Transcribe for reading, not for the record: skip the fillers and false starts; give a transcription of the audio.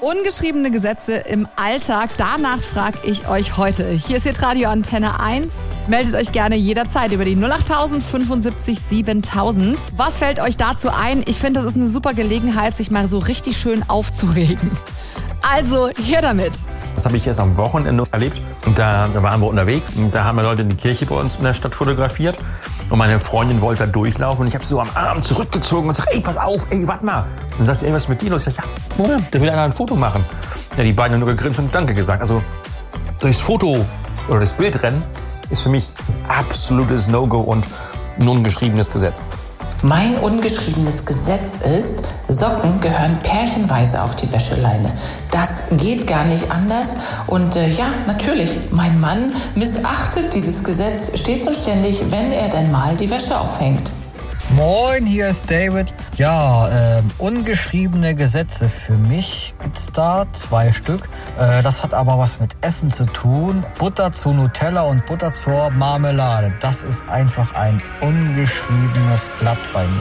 Ungeschriebene Gesetze im Alltag, danach frage ich euch heute. Hier ist jetzt Radio Antenne 1. Meldet euch gerne jederzeit über die 08000 75 7000. Was fällt euch dazu ein? Ich finde, das ist eine super Gelegenheit, sich mal so richtig schön aufzuregen. Also, her damit. Das habe ich erst am Wochenende erlebt. Und da waren wir unterwegs. Und da haben wir Leute in die Kirche bei uns in der Stadt fotografiert. Und meine Freundin wollte da durchlaufen. Und ich habe sie so am Arm zurückgezogen und gesagt, ey, pass auf, ey, warte mal. Und dann sagt sie, ey, was ist mit dir los? Ich sage, ja, da will einer ein Foto machen. Ja, die beiden haben nur gegrinst und Danke gesagt. Also, durchs Foto oder das Bildrennen ist für mich absolutes No-Go und ein ungeschriebenes Gesetz. Mein ungeschriebenes Gesetz ist, Socken gehören pärchenweise auf die Wäscheleine. Das geht gar nicht anders. Und ja, natürlich, mein Mann missachtet dieses Gesetz stets und ständig, wenn er denn mal die Wäsche aufhängt. Moin, hier ist David. Ja, ungeschriebene Gesetze. Für mich gibt's da 2 Stück. Das hat aber was mit Essen zu tun. Butter zu Nutella und Butter zur Marmelade. Das ist einfach ein ungeschriebenes Blatt bei mir.